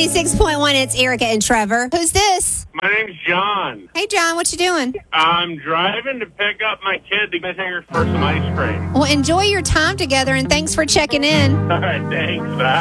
96.1, it's Erica and Trevor. Who's this? My name's John. Hey, John, what you doing? I'm driving to pick up my kid to get her for some ice cream. Well, enjoy your time together, and thanks for checking in. All right, thanks. Bye.